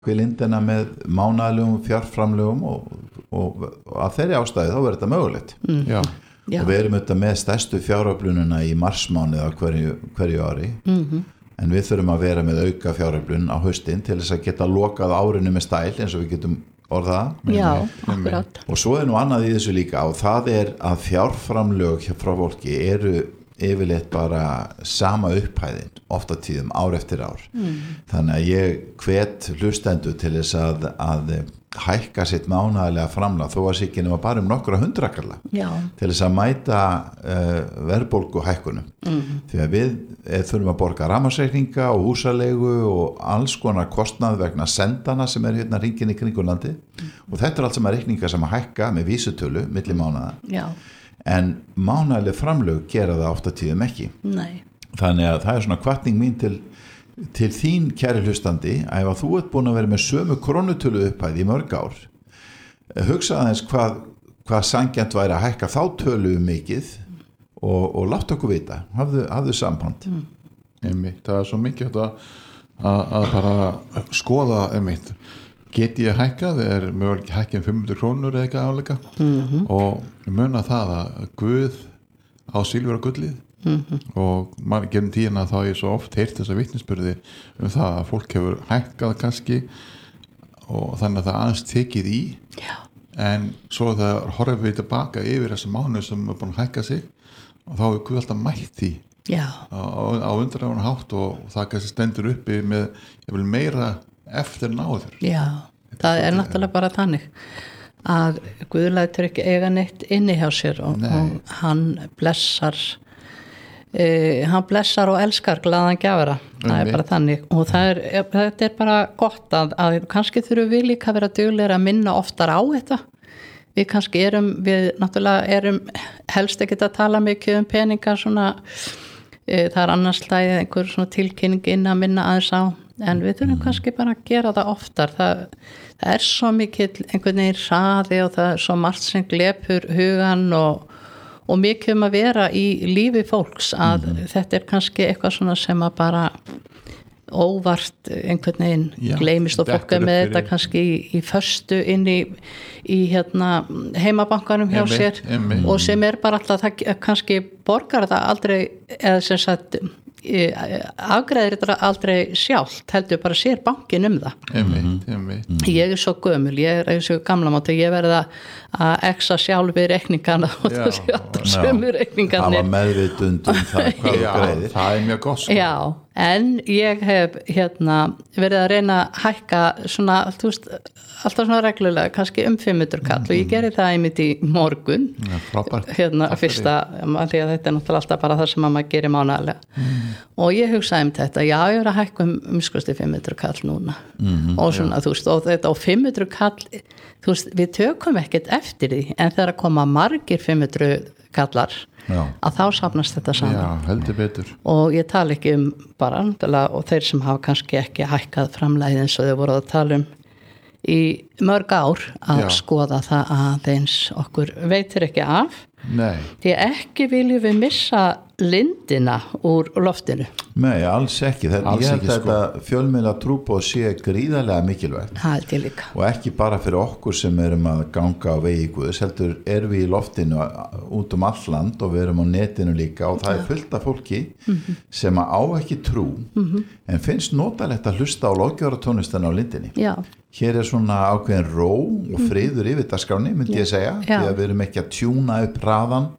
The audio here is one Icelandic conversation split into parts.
við lindina með mánaðlegum fjárframlögum og af þeirri ástæði þá verður þetta mögulegt. Já. Og við erum auðvitað með stærstu fjáröflunina í marsmánuð á hverju ári en við þurfum að vera með auka fjáröflun á haustin til þess að geta lokað árinu með stæl eins og við getum orðað. Já, akkurat. Og svo nú annað í þessu líka og það að fjárframlög frá fólki eru yfirleitt bara sama upphæðin ofta tíðum ár eftir ár þannig að ég hvet hlustendur til þess að hækka sitt mánaðarlega framlag þó að sikkin var bara nokkra hundrakalla til þess að mæta verðbólgu hækkunum því að við þurfum að borga rafmagnsreikninga og húsaleigu og alls konar kostnað vegna sendana sem hérna hringinn í kringum landi og þetta allt sem reikningar sem að hækka með vísitölu milli mánaða en mánaðarleg framlög gera það ofta tíðum ekki. Nei. Þannig að það svona hvatning mín til þín kæri hlustandi að ef þú ert búin að vera með sömu krónutölu upphæð í mörg ár hugsa aðeins hvað sanngjarnt væri að hækka þá tölu mikið og láta okkur vita hafðu samband Það er svo mikið að bara skoða get ég hækkað, mögulega ekki hækkið 500 krónur eða eitthvað áleika og muna það að Guð á silfur og gullið og maður gerum tíðina þá ég svo oft heyrt þessa vitnisburði það að fólk hefur hækkað kannski og þannig að það aðeins tekið í en svo það horfum við tilbaka yfir þessi mánuð sem er búin að hækka sig og þá er Guð alltaf mætt því á undraðan hátt og það kannski stendur uppi með meira eftir náður. Já, það er náttúrulega bara þannig að Guð lætur ekki eiga neitt inni hjá sér og hann blessar og elskar glaðan gjafara, það er bara þannig og þetta er bara gott að kannski þurfum við líka að vera duglegir að minna oftar á þetta við kannski við náttúrulega erum helst ekki að tala mikið peningar svona það er annars slæðið einhver svona tilkynning inn að minna aðeins á en við þurfum kannski bara að gera það oftar það er svo mikill einhvern veginn hraði og það er svo margt sem glepur hugan og mikið að vera í lífi fólks að þetta er kannski eitthvað svona sem að bara óvart einhvern veginn gleymist og fólk með þetta kannski í föstu inn í heimabankanum hjá sér og sem er bara alltaf það kannski borgar það aldrei eða sem sagt afgreiðir þetta aldrei sjálft heldur bara sér bankin það ég er svo gömul, ég er svo gamla mátu, ég verða að exa sjálfi reikningana og það sé alltaf sömu reikningarnir það var meðvitund það hvað greiðir það er mjög gott já, en ég hef verið að reyna að hækka svona, þú veist alltaf svona reglulega, kannski 500 kall og ég geri það einmitt í morgun fyrsta, því að þetta er náttúrulega alltaf bara það sem maður gerir mánaðarlega og ég hugsaði þetta, já ég er að hækka umskosti 500 kall núna og svona, þú veist, og þetta á 500 kall, þú veist, við tökum ekkert eftir því, en þegar að koma margir 500 kallar að þá safnast þetta saman heldur betur og ég tala ekki bara og þeir sem hafa kannski ekki hækkað framlagið eins og þau voru að tala í mörg ár að skoða það að eins okkur veitir ekki af því ekki viljum við missa lindina úr loftinu Nei, alls ekki ég held þetta fjölmiðla trúboð sé gríðarlega mikilvægt og ekki bara fyrir okkur sem erum að ganga á vegi Guðs, heldur erum við í loftinu út all land og við erum á netinu líka og það er fullt af fólki sem á ekki trú en finnst notalegt að hlusta á löggjöfaratónlistina á lindinni hér er svona ákveðin ró og friður yfir dagskráni, myndi ég segja því að við erum ekki að tjúna upp hraðan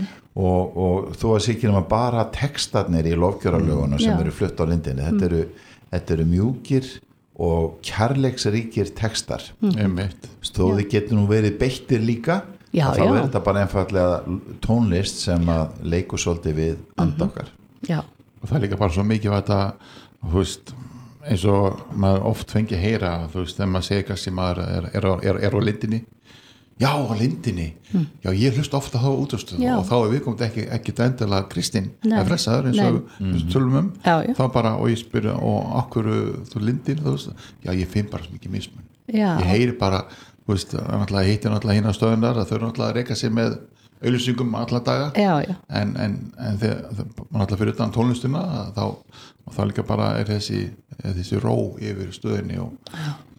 og þó að sikir bara textarnir í lofgjörarlögunum sem eru flutt á lindinni þetta eru mjúkir og kærleiksríkir textar þó þið getur nú verið beittir líka þá er þetta bara einfallega tónlist sem að leikur svolítið við andokkar og það er líka bara svo mikið að þetta, þú veist eins og maður oft fengi heyra þú veist, þegar maður segir kannski maður er á lindinni já, á lindinni já, ég hlust ofta þá útrústu og þá er við komið ekki endilega kristinn eða fressaður eins og við tölum þá bara, og ég spyrir og akkur þú lindin, þú veist, já, ég finn bara svo mikið mismun ég heyri bara, þú veist, ég hitti náttúrulega hinn á stöðunar að þau náttúrulega reyka sig með auðlýsingum alla daga já. en þegar mann alltaf fyrir utan tónlistina þá líka bara þessi ró yfir stöðinni